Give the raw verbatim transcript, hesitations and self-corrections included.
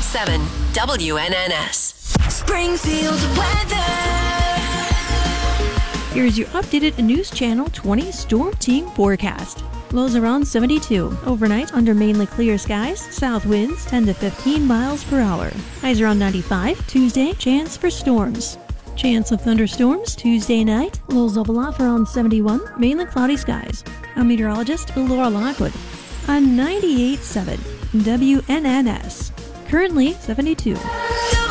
seven W N N S. Springfield weather. Here's your updated News Channel twenty Storm Team forecast. Lows around seventy-two. Overnight, under mainly clear skies, south winds ten to fifteen miles per hour. Highs around ninety-five. Tuesday, chance for storms. Chance of thunderstorms Tuesday night. Lows level off around seventy-one. Mainly cloudy skies. I'm meteorologist Laura Lockwood on ninety-eight point seven W N N S. Currently seventy-two.